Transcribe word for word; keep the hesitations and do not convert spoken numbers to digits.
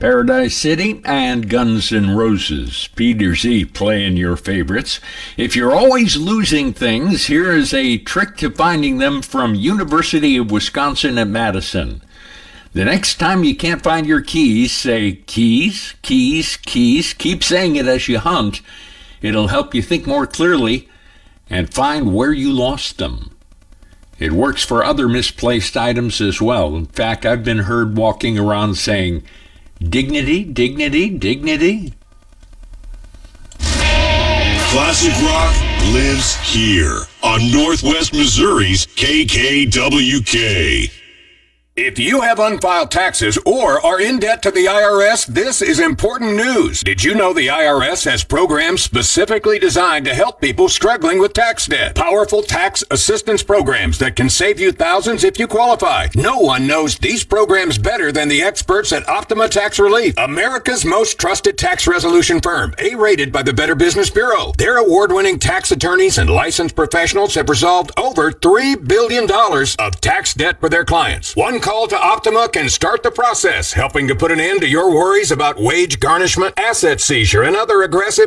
Paradise City, and Guns N' Roses. Peter Z playing your favorites. If you're always losing things, here is a trick to finding them from University of Wisconsin at Madison. The next time you can't find your keys, say keys, keys, keys. Keep saying it as you hunt. It'll help you think more clearly and find where you lost them. It works for other misplaced items as well. In fact, I've been heard walking around saying, dignity, dignity, dignity. Classic rock lives here on Northwest Missouri's K K W K. If you have unfiled taxes or are in debt to the I R S, this is important news. Did you know the I R S has programs specifically designed to help people struggling with tax debt? Powerful tax assistance programs that can save you thousands if you qualify. No one knows these programs better than the experts at Optima Tax Relief, America's most trusted tax resolution firm, A-rated by the Better Business Bureau. Their award-winning tax attorneys and licensed professionals have resolved over three billion dollars of tax debt for their clients. One call to Optima can start the process, helping to put an end to your worries about wage garnishment, asset seizure, and other aggressive